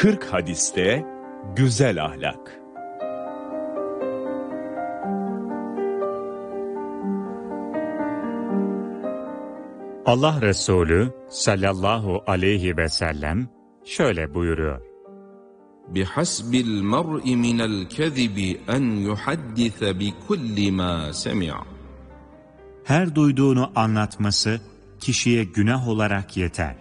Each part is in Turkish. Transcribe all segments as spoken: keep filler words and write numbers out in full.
kırk hadiste güzel ahlak. Allah Resulü sallallahu aleyhi ve sellem şöyle buyuruyor: بِحَسْبِ الْمَرْءِ مِنَ الْكَذِبِ أَنْ يُحَدِّثَ بِكُلِّ مَا سَمِعَ. Her duyduğunu anlatması kişiye günah olarak yeter.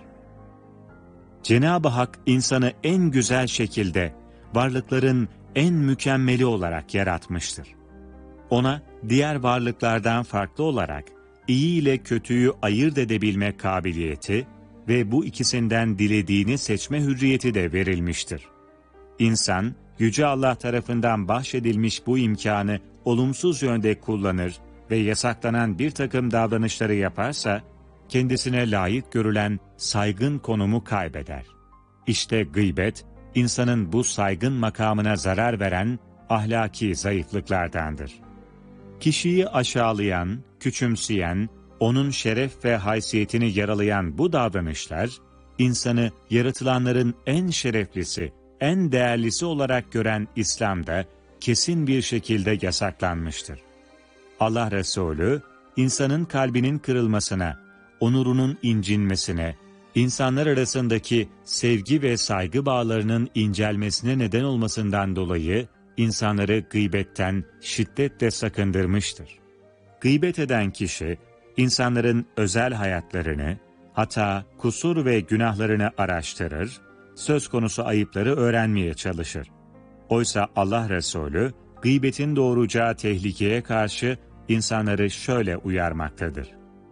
Cenab-ı Hak insanı en güzel şekilde varlıkların en mükemmeli olarak yaratmıştır. Ona diğer varlıklardan farklı olarak iyi ile kötüyü ayırt edebilme kabiliyeti ve bu ikisinden dilediğini seçme hürriyeti de verilmiştir. İnsan, Yüce Allah tarafından bahşedilmiş bu imkanı olumsuz yönde kullanır ve yasaklanan bir takım davranışları yaparsa, kendisine layık görülen saygın konumu kaybeder. İşte gıybet, insanın bu saygın makamına zarar veren ahlaki zayıflıklardandır. Kişiyi aşağılayan, küçümseyen, onun şeref ve haysiyetini yaralayan bu davranışlar, insanı yaratılanların en şereflisi, en değerlisi olarak gören İslam'da kesin bir şekilde yasaklanmıştır. Allah Resulü, insanın kalbinin kırılmasına, onurunun incinmesine, insanlar arasındaki sevgi ve saygı bağlarının incelmesine neden olmasından dolayı insanları gıybetten şiddetle sakındırmıştır. Gıybet eden kişi, insanların özel hayatlarını, hata, kusur ve günahlarını araştırır, söz konusu ayıpları öğrenmeye çalışır. Oysa Allah Resulü, gıybetin doğuracağı tehlikeye karşı insanları şöyle uyarmaktadır: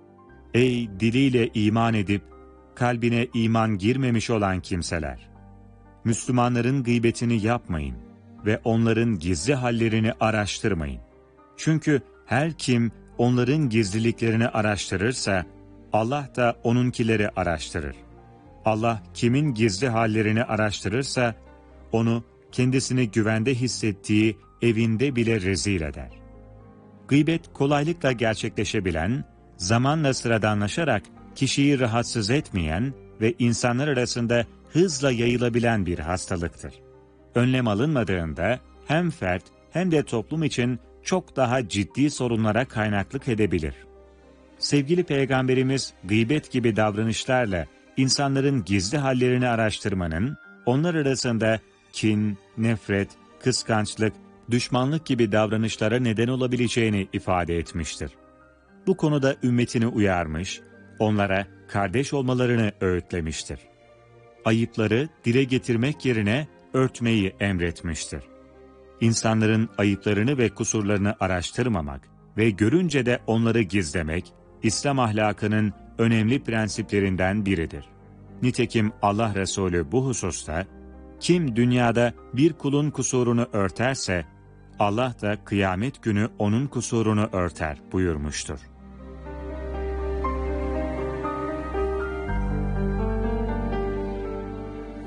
Ey diliyle iman edip, kalbine iman girmemiş olan kimseler! Müslümanların gıybetini yapmayın ve onların gizli hallerini araştırmayın. Çünkü her kim onların gizliliklerini araştırırsa, Allah da onunkileri araştırır. Allah kimin gizli hallerini araştırırsa, onu kendisini güvende hissettiği evinde bile rezil eder. Gıybet kolaylıkla gerçekleşebilen, zamanla sıradanlaşarak kişiyi rahatsız etmeyen ve insanlar arasında hızla yayılabilen bir hastalıktır. Önlem alınmadığında hem fert hem de toplum için çok daha ciddi sorunlara kaynaklık edebilir. Sevgili Peygamberimiz gıybet gibi davranışlarla insanların gizli hallerini araştırmanın, onlar arasında kin, nefret, kıskançlık, düşmanlık gibi davranışlara neden olabileceğini ifade etmiştir. Bu konuda ümmetini uyarmış, onlara kardeş olmalarını öğütlemiştir. Ayıpları dile getirmek yerine örtmeyi emretmiştir. İnsanların ayıplarını ve kusurlarını araştırmamak ve görünce de onları gizlemek, İslam ahlakının önemli prensiplerinden biridir. Nitekim Allah Resulü bu hususta, kim dünyada bir kulun kusurunu örterse, Allah da kıyamet günü onun kusurunu örter buyurmuştur.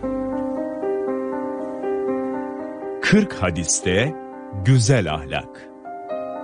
kırk hadiste güzel ahlak.